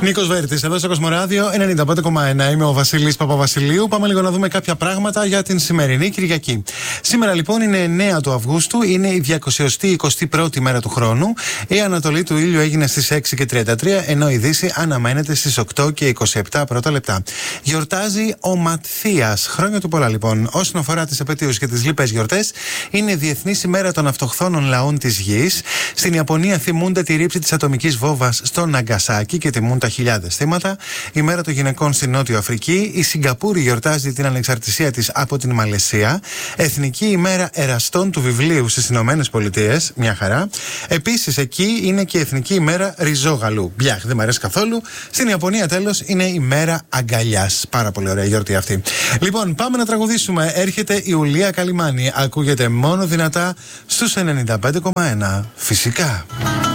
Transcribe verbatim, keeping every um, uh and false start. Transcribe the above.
Νίκος Βέρτης, εδώ στο Κοσμοράδιο ενενήντα πέντε κόμμα ένα. Είμαι ο Βασίλης Παπαβασιλείου. Πάμε λίγο να δούμε κάποια πράγματα για την σημερινή Κυριακή. Σήμερα λοιπόν είναι εννέα του Αυγούστου, είναι η διακοσιοστή εικοστή πρώτη μέρα του χρόνου. Η ανατολή του ήλιου έγινε στις έξι και τριάντα τρία, ενώ η δύση αναμένεται στις οκτώ και είκοσι επτά πρώτα λεπτά. Γιορτάζει ο Ματθίας. Χρόνια του πολλά λοιπόν. Όσον αφορά τις επετείους και τις λοιπές γιορτές, είναι Διεθνής ημέρα των αυτοχθόνων λαών της γης. Στην Ιαπωνία θυμούνται τη ρήψη της ατομικής βόμβας στο Ναγκασάκι και τιμούν τα χιλιάδες θύματα. Η μέρα των γυναικών στην Νότιο Αφρική. Η Σιγκαπούρη γιορτάζει την ανεξαρτησία της από την Μαλαισία. Εθνική ημέρα εραστών του βιβλίου στις Ηνωμένες Πολιτείες. Μια χαρά. Επίσης εκεί είναι και η Εθνική ημέρα ριζόγαλου. Μπιάχ, δεν μου αρέσει καθόλου. Στην Ιαπωνία τέλος είναι η μέρα αγκαλιάς. Πάρα πολύ ωραία γιορτή αυτή. Λοιπόν, πάμε να τραγουδήσουμε. Έρχεται η Ιουλία Καλιμάνη. Ακούγεται μόνο δυνατά στους ενενήντα πέντε κόμμα ένα. Φυσικά.